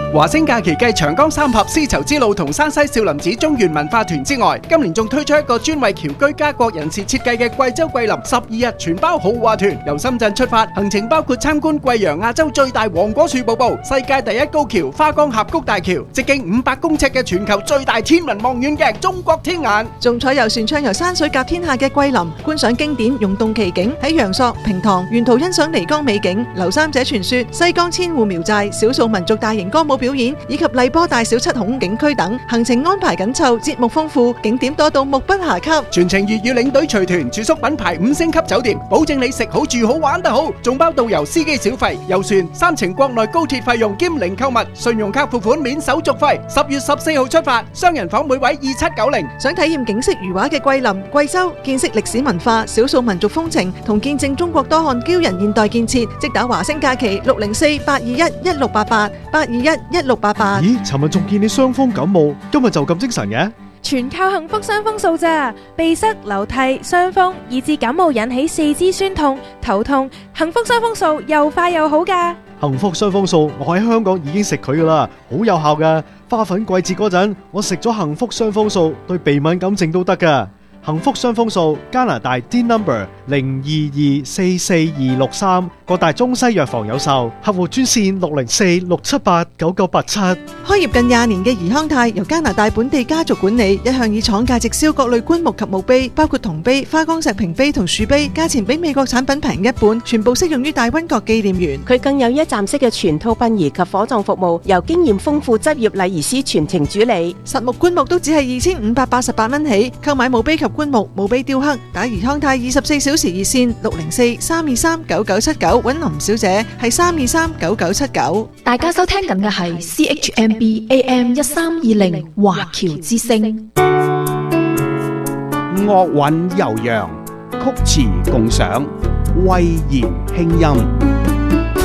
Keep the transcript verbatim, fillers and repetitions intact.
華星假期繼長江三峽絲綢之路同山西少林寺中原文化團之外，今年仲推出一個專為僑居家國人士設計嘅貴州桂林十二日全包豪華團，由深圳出發，行程包括參觀貴陽亞洲最大黃果樹瀑布、世界第一高橋花崗峽谷大橋、直徑五百公尺嘅全球最大天文望遠鏡中國天眼， 仲坐遊船暢遊山水甲天下嘅桂林，觀賞經典溶洞奇景，喺陽朔、平塘沿途欣賞漓江美景、劉三姐傳說、西江千戶苗寨、少數民族大型歌舞表演以及荔波大小七孔景區等，行程安排緊湊，節目豐富，景點多到目不暇給。 全程粵語領隊隨團，住宿品牌五星級酒店，保證你食好住好玩得好，仲包導遊司機小費、遊船、三程國內高鐵費用兼零購物，信用卡付款免手續費。十月十四號出發，雙人房每位二七九零。 想體驗景色如畫嘅桂林、貴州，見識歷史文化、少數民族風情，同見證中國多項驕人現代建設，即打華星假期六零四八二一一六八八八二一一六八八。 咦，尋日仲見你傷風感冒，今日就咁精神嘅？ 全靠幸福傷風素咋，鼻塞、流涕、傷風，以致感冒引起四肢酸痛、頭痛，幸福傷風素又快又好噶。 幸福傷風素，我喺香港已經食佢噶啦，好有效噶。花粉季節嗰陣，我食咗幸福傷風素，對鼻敏感症都得噶。幸福傷風素，加拿大 D number 零二二四四二六三，各大中西藥房有售，客戶專線六零四六七八九九八七。 開業近廿年嘅怡康泰由加拿大本地家族管理，一向以廠價直銷各類棺木及墓碑，包括銅碑、花崗石屏碑同樹碑，價錢比美國產品平一半，全部適用於大溫國紀念園。 佢更有一站式嘅全套殯儀及火葬服務，由經驗豐富執業禮儀師全程主理。 實木棺木都只係二千五百八十八蚊起，購買墓碑及棺木、墓碑雕刻，打怡康泰二十四小時熱線六零四三二三九九七九，揾林小姐係三二三九九七九。 大家收聽緊嘅係 C H M B A M 一三二零華僑之聲， 樂韻悠揚，曲詞共賞，慧言輕音。